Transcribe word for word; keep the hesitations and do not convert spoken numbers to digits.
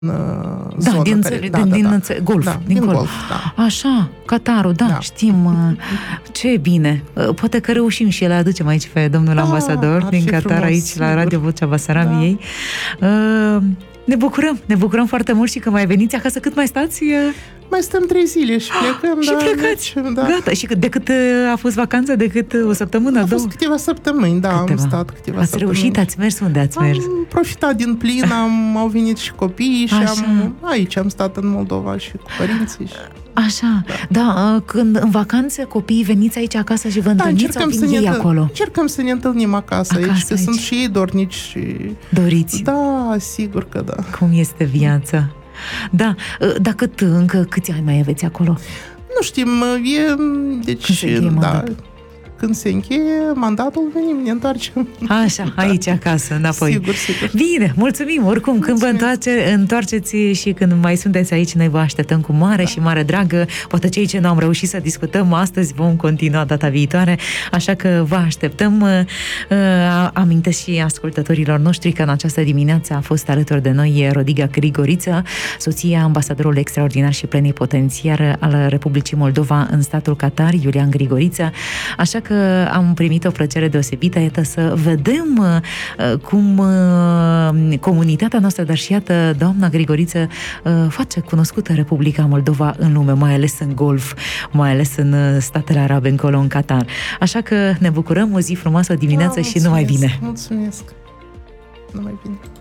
Da, zonă din, care, țări, da, din, da, din da. țări, Golf. Da, din din Golf. Golf, da. Așa, Qatarul, da, Da. știm. Ce bine. Poate că reușim și el aducem aici pe domnul Da, ambasador ar din fi Qatar, frumos, aici la sigur. Radio Vocea Basarabiei. Da. Uh, ne bucurăm, ne bucurăm foarte mult și că mai veniți acasă. Cât mai stați? Mai stăm trei zile și plecăm. Și da, plecați. Deci, da. Gata. Și de cât a fost vacanța? De cât o săptămână? A două? fost câteva săptămâni, da, câteva. am stat câteva ați săptămâni. reușit? Ați mers? Unde ați mers? Am profitat din plin, am, au venit și copiii și Așa. am, aici am stat în Moldova și cu părinții. Și... Așa, da. da, când în vacanțe copiii veniți aici acasă și vă Da, întâlniți sau vin ei acolo? Încercăm să ne întâlnim acasă, Acasă aici, că aici. sunt și ei dornici și... Doriți? Da, sigur că da. Cum este viața? Da, dar cât, încă câți ani mai aveți acolo? Nu știm, e... Deci, Când se încheie da, mandatul? când se încheie mandatul, venim, ne întoarcem. Așa, aici, acasă, înapoi. Sigur, sigur. Bine, mulțumim. Oricum, mulțumim. Când vă întoarce, întoarceți și când mai sunteți aici, noi vă așteptăm cu mare da. și mare dragă. Poate cei ce nu am reușit să discutăm astăzi vom continua data viitoare, așa că vă așteptăm. Amintesc și ascultătorilor noștri că în această dimineață a fost alături de noi Rodiga Grigoriță, soția ambasadorului extraordinar și plenipotențiar al Republicii Moldova în statul Qatar, Iulian Grigoriță. Așa că am primit o plăcere deosebită, iată, să vedem uh, cum uh, comunitatea noastră, dar și iată, doamna Grigoriță uh, face cunoscută Republica Moldova în lume, mai ales în Golf, mai ales în uh, statele arabe, încolo, în Qatar. Așa că ne bucurăm, o zi frumoasă, o dimineață da, și numai bine! Mulțumesc! Numai bine!